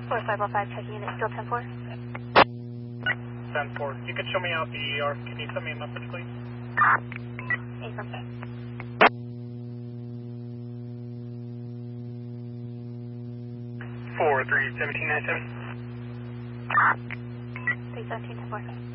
4505, checking unit, still 10-4. 10-4. You could show me out the ER. Can you send me a message, please? Affirm. 4-3-1797. 317, 10-4.